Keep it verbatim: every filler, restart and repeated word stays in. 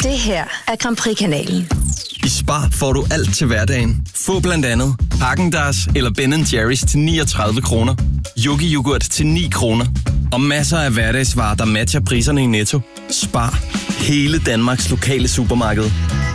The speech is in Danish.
Det her er Grand Prix-kanalen. I Spar får du alt til hverdagen. Få blandt andet Häagen-Dazs eller Ben and Jerry's til niogtredive kroner. Yogi yoghurt til ni kroner. Og masser af hverdagsvarer, der matcher priserne i Netto. Spar. Hele Danmarks lokale supermarked.